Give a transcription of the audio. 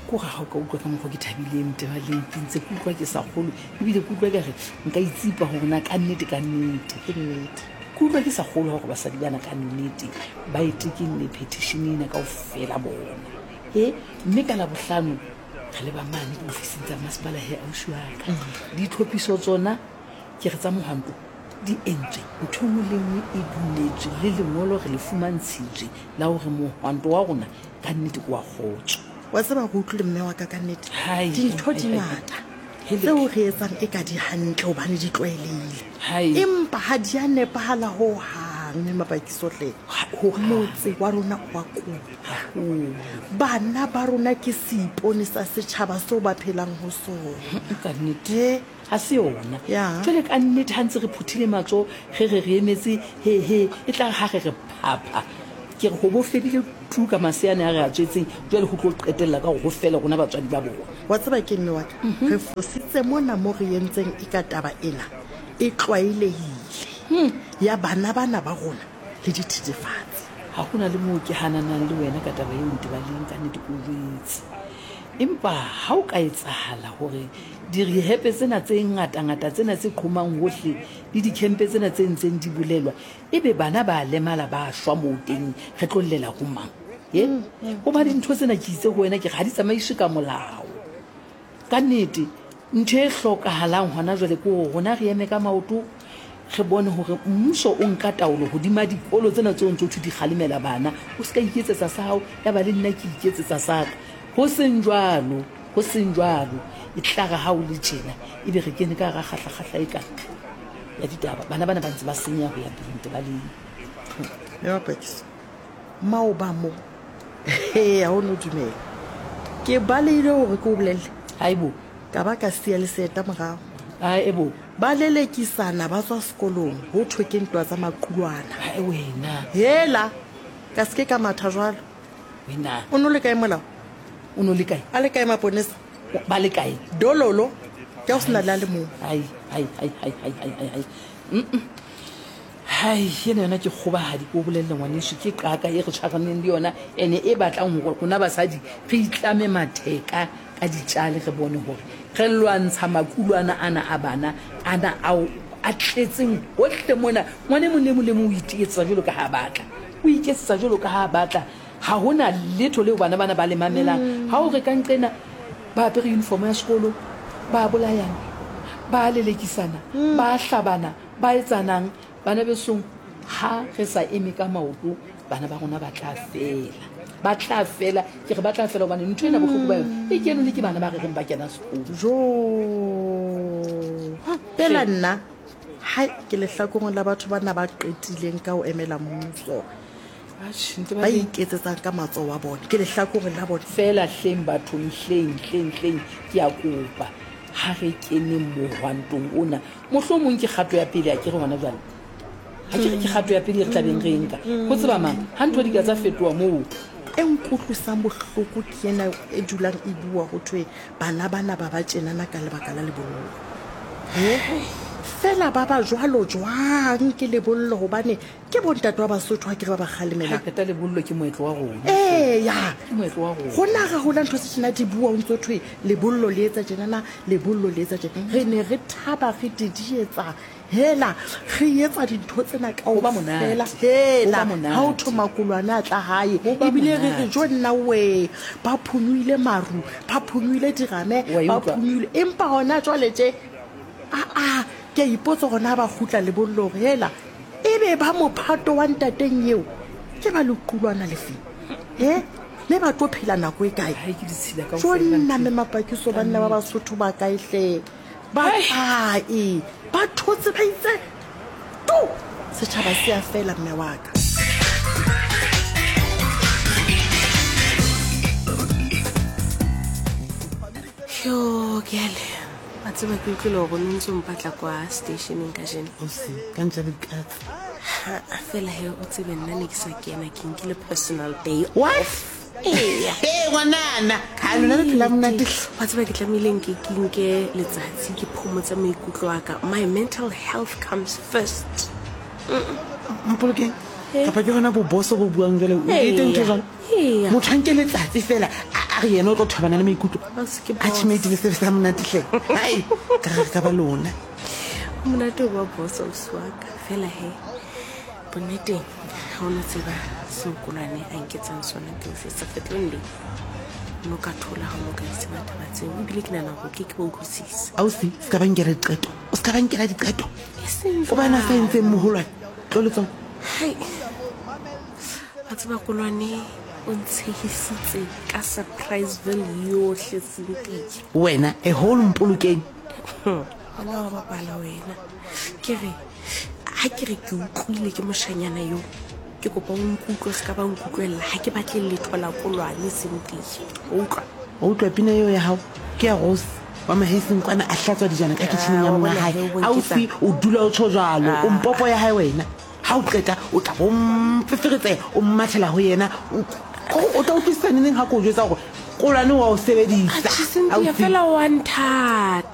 ko ga ga ka utlwa ka mokgwa ke thabileng Ntebaleng ke ntse ke utlwa ke sa kgolo ebile ke utlwa ka re nka itsipa gore na ka nnete ke utlwa ke sa kgolo gore basadi bana ka nnete ba etekenne petition ena ka ofela bona mme ka Labohlano re le ba mane diofising tsa masepala he ausi wa ka ditlhophiso tsona ke re tsa Mohanto di entswe ntho nngwe le nngwe e dumetswe le lengolo re le fumantshitswe la hore Mohanto wa rona ka nnete ke wa kgotso wa tseba go utlwile mme wa ka nnete dintho di ngata tseo re etsang e ka di hantle hobane di tlwaelehile empa ha di a nepahala ho hang mme Mapakisohle motse wa rona wa kupa bana ba rona ke seipone sa setjhaba seo ba phelang ho sona ka nnete ha se yona jwale ka nnete ha ntse re phuthile matso re emetse he e tla ha re phapha ke re ho bo fedile tu ka maseane a re a tswetseng jwale ho tlo qetella ka go fela rona batswadi ba bona wa tseba ke mme wa ka re fositse mona mo re yentseng e ka taba ena e tlwaelehile ya bana ba rona le dithethefatsi ha hona le mo ke hananang le wena ka taba eo Ntebaleng ka nnete o betse empa ha o ka etsahala hore direhepe tsena tse ngata tsena tse qhomang hohle le dikhempe tsena tse ntseng di bulelwa ebe bana ba lemala ba shwa mo teng re tlollela ho mang ho ba dintho tsena ke itse ho wena ke ga di tsamaiswe ka molao ka nnete ntho e hlokahalang hona jwale ke rona re eme ka maoto re bone hore mmuso o nka taolo hodima dikolo tsena tse ntse di kgalemela bana o ska iketsetsa sa hao ya ba le nna ke iketsetsa sa ka ho seng jwalo e tla ga ha o le tjena ebe re kene ka ga kgahla e ka ya ditaba bana ba ntse ba senya ho ya pele Ntebaleng ya Pakis mao ba mo ha o no dumela ke balile hore ke o bolelle haibo ka ba ka sia le seta morao ebo ba lelekisana ba tswa sekolong ho thwe ke ntwa tsa maqulwana wena hela ka ske ka matha jwalo wena o no le kae molao o no le kae a le kae maponesa ba le kae dololo ke o sena le mo hai yena yona ke kgobahadi ko bolelle ngwaneso ke qaka e re tshwaraneng le yona ene e batlang hore rona basadi re itlame matheka ka ditjale re bone hore re lwantsha makulwana ana a bana ana ao a tletseng hohle mona ngwane mo le mo o itetsa jalo ka ha batla o iketsa jalo ka ha batla ha hona letho leo bana ba le mamelang ha o re ka nqena ba apere uniform ya sekolo ba bolayana ba lelekisana ba hlabana ba etsanang bana besong ha re sa eme ka maoto bana ba rona ba tla fela ke re ba tla fela hobane ntho ena bohloko ba yona e keno le ke bana ba re reng ba kena sekolo pela nna ha ke lehlakoreng la batho bana ba qetileng ka ho emela mmuso ba iketsetsang ka matsoho wa bona ke lehlakoreng la bona fela hleng bathong hleng ke a kopa ha re kene mohwantong ona mohlomong ke kgato ya pele a ke re ngwana jwale ha ke kgato ya pele re tlabeng re nka ho tseba mang ha ntho di ka tsa fetoha moo e nkutlwisang bohloko ke ena e dulang e bua ho thwe bana ba tjenana ka lebaka la lebollo fela ba jwalo jwang ke lebollo hobane ke bontate wa Basotho ha ke re ba kgalemela ka lebollo ke moetlo wa rona ya moetlo wa rona hona ga hona ntho se tsena di bua o ntse thwe lebollo le etsa tjenana lebollo le etsa tjenana re ne re thaba re didietsa hela re etsa dintho tsena ka o ba monela hela ha o thoma kulwana tla hae ebile re jo nna we ba phunyile maru ba phunyile dirame ba phunyile empa hona jwale tje ke ipotsa gona ba khutla lebollo hela ebe ba mophato wa ntateng eo ke ba lequlwana lefe le ba tlo phela nako e kae ha ke ditshila ka ho nna me Mapakiso banna ba Basotho ba kaehle ba ba thotse ba itse tu setjhaba se a fela mme wa ka yo gele a tseba ke utlwile go ntse mpatla kwa stationeng ka jene o se ka ntse le katse fela he o tsebe nna ne ke sa kena ke nkile personal day off ngwanana ha lona le phela monate wa tseba ke tlamehileng ke nke letsatsi ke phomotsa maikutlo a ka my mental health comes first mpolokeng kapa ke gona bo boso go buang jale o ite ntho jang Eya. motho a nke letsatsi fela a re yena o tlo thobana le maikutlo Ausi ke a tšhimedi le sebe sa monatetleng ai ka re ka ba lona monate o ba boss ausi wa ka fela he bonneteng ga o no tseba seokolwane a nketsang sona ke se sa fetlong le no ka thola ga mo ka itse batho ba tseo ebile ke nana go ke ba utlwisisa ausi se ka bankela diqeto o se ka bankela diqeto eseng o bana sa entseng mogolwane tloletsong hai a tseba kolwane o ntshegisitse ka surpriseville yotlhe sentike wena e whole mpolokeng ona wa bapala wena ke re ha ke re ke utlwile ke moshanyana yo ke kopa o nkutlwe se ka ba nkutlwela ha ke batle letho la kolwane sentike o utlwa o utlwa pina eo ya gago ke ya rose wa mahaiseng kwana a hlatswa dijana ka kitšhineng ya monga gae ausi o dula o tsho jalo o mpopo ya gae wena ga o qeta o tla bo mpeferetse o mmathela go yena o tla utlwisisa neneng ga ko o jetsa gore kolwane wa o sebedisa fela wa nthata